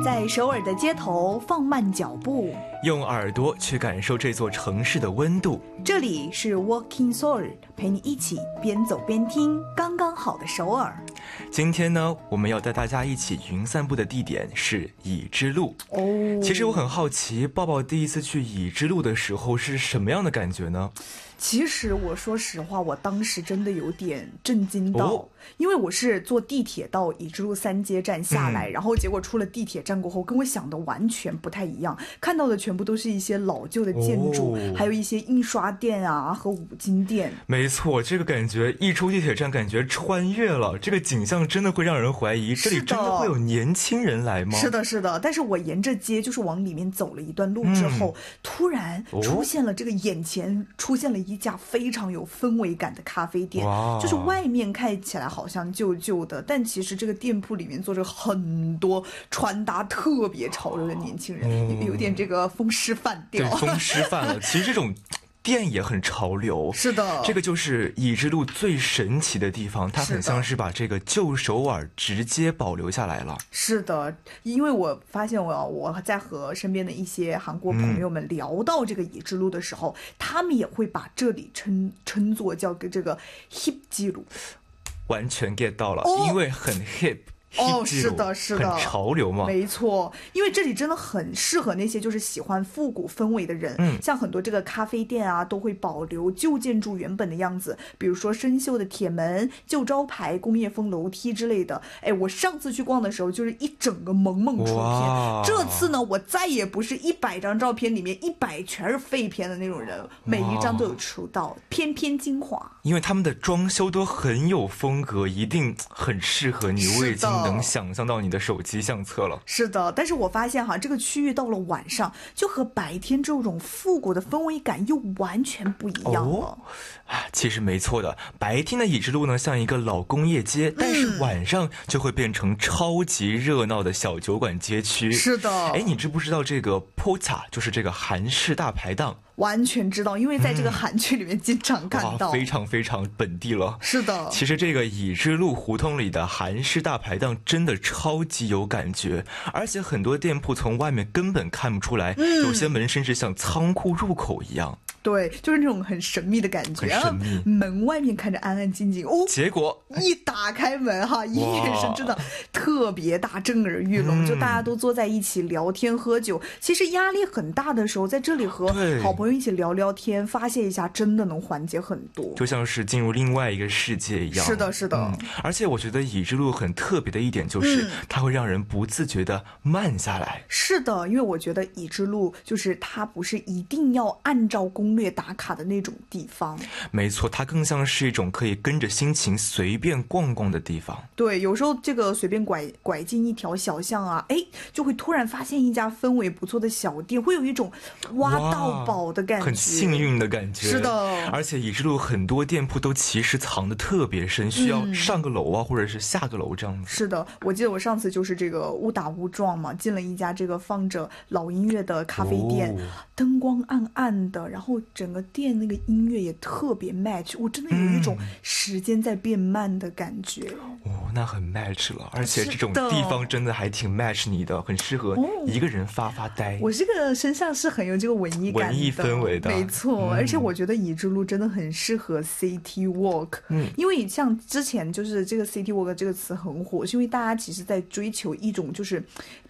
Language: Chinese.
在首尔的街头放慢脚步， 用耳朵去感受这座城市的温度。 这里是 Walking Seoul， 陪你一起边走边听刚刚好的首尔。 今天呢，我们要带大家一起云散步的地点是乙之路。其实我很好奇，抱抱第一次去乙之路的时候是什么样的感觉呢？ 其实我说实话，我当时真的有点震惊到，因为我是坐地铁到乙之路3街站下来，然后结果出了地铁站过后，跟我想的完全不太一样，看到的全部都是一些老旧的建筑，还有一些印刷店啊和五金店。 没错，这个感觉一出地铁站，感觉穿越了，这个景象真的会让人怀疑，这里真的会有年轻人来吗？ 是的，是的。但是我沿着街就是往里面走了一段路之后，突然出现了这个眼前出现了一家非常有氛围感的咖啡店，就是外面看起来好像旧旧的，但其实这个店铺里面坐着很多穿搭特别潮流的年轻人，有点这个风湿饭调。 对，风湿饭了。其实这种店也很潮流， 是的， 这个就是乙之路最神奇的地方，它很像是把这个旧首尔直接保留下来了。 是的，因为我发现我在和身边的一些韩国朋友们聊到这个乙之路的时候，他们也会把这里称作叫这个 hip 之路。 完全 get 到了，因为很 hip。 是的，是的， 很潮流嘛。 没错，因为这里真的很适合那些就是喜欢复古氛围的人。像很多这个咖啡店啊，都会保留旧建筑原本的样子，比如说生锈的铁门、旧招牌、工业风楼梯之类的。哎，我上次去逛的时候，就是一整个萌萌出片。这次呢，我再也不是100张照片里面100全是废片的那种人，每一张都有出道，偏偏精华。 因为他们的装修都很有风格，一定很适合你。我已经能想象到你的手机相册了。 是的，但是我发现这个区域到了晚上，就和白天这种复古的氛围感又完全不一样了。 其实没错的，白天的乙之路呢像一个老工业街，但是晚上就会变成超级热闹的小酒馆街区。 是的。 哎，你知不知道这个 Pota 就是这个韩式大排档？ 完全知道，因为在这个韩剧里面经常看到。 非常非常本地了。 是的。 其实这个乙之路胡同里的韩式大排档真的超级有感觉，而且很多店铺从外面根本看不出来，有些门甚至像仓库入口一样。 对，就是那种很神秘的感觉， 很神秘。 门外面看着安安静静， 结果一打开门一眼神真的特别大，震耳欲聋，就大家都坐在一起聊天喝酒。其实压力很大的时候，在这里和好朋友一起聊聊天，发泄一下，真的能缓解很多， 就像是进入另外一个世界一样。 是的，是的。 而且我觉得乙之路很特别的一点就是，它会让人不自觉的慢下来。 是的，因为我觉得乙之路就是它不是一定要按照攻略打卡的那种地方。 没错，它更像是一种可以跟着心情随便逛逛的地方。 对，有时候这个随便拐进一条小巷啊，就会突然发现一家氛围不错的小店，会有一种挖到宝的感觉， 很幸运的感觉。 是的。 而且乙之路很多店铺都其实藏得特别深，需要上个楼或者是下个楼这样子。 是的，我记得我上次就是这个误打误撞嘛，进了一家这个放着老音乐的咖啡店，灯光暗暗的，然后整个店那个音乐也特别 match， 我真的有一种时间在变慢的感觉。 那很 match 了，而且这种地方真的还挺 match 你的，很适合一个人发呆。 我这个身上是很有这个文艺感的， 文艺氛围的， 没错。而且我觉得乙之路真的很适合 city walk，因为像之前就是这个 city walk 这个词很火，是因为大家其实在追求一种就是